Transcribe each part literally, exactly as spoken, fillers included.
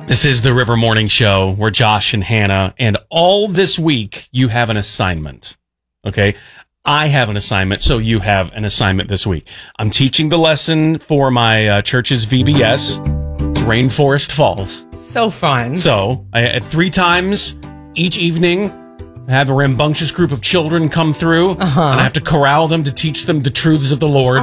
This is the River Morning Show where Josh and Hannah, and all this week you have an assignment. Okay? I have an assignment, so you have an assignment this week. I'm teaching the lesson for my uh, church's V B S. It's Rainforest Falls. So fun. So, I, three times each evening, I have a rambunctious group of children come through, uh-huh. and I have to corral them to teach them the truths of the Lord.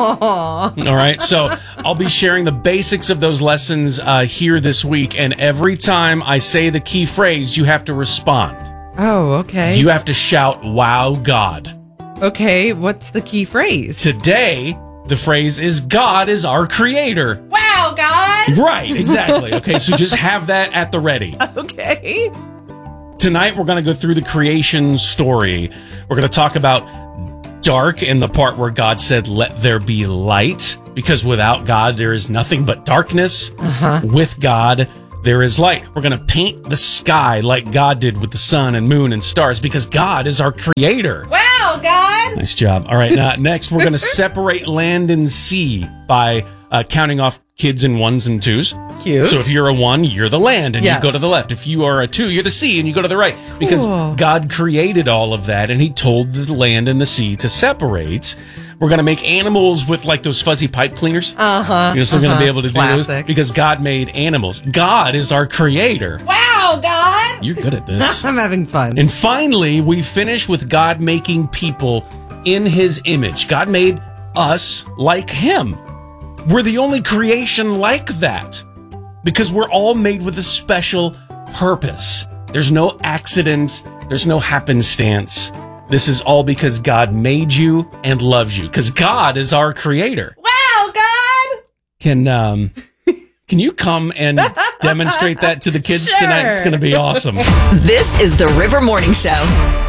All right, so I'll be sharing the basics of those lessons uh, here this week, and every time I say the key phrase, you have to respond. Oh, okay. You have to shout, "Wow, God." Okay, what's the key phrase? Today, the phrase is, "God is our creator." Wow, God! Right, exactly. Okay, so just have that at the ready. Okay. Tonight, we're going to go through the creation story. We're going to talk about dark in the part where God said, "Let there be light," because without God, there is nothing but darkness. Uh-huh. With God, there is light. We're going to paint the sky like God did with the sun and moon and stars, because God is our creator. Wow, God! Nice job. All right, now, next, we're going to separate land and sea by uh, counting off kids in ones and twos. Cute. So if you're a one, you're the land, and yes. you go to the left. If you are a two, you're the sea, and you go to the right. Because cool. God created all of that, and he told the land and the sea to separate. We're going to make animals with, like, those fuzzy pipe cleaners. Uh-huh. You're still uh-huh. going to be able to do Classic. those, because God made animals. God is our creator. Wow, God! You're good at this. I'm having fun. And finally, we finish with God making people in his image. God made us like him. We're the only creation like that, because we're all made with a special purpose. There's no accident. There's no happenstance. This is all because God made you and loves you, because God is our creator. Wow, God! Can um, can you come and demonstrate that to the kids Sure. tonight? It's going to be awesome. This is the River Morning Show.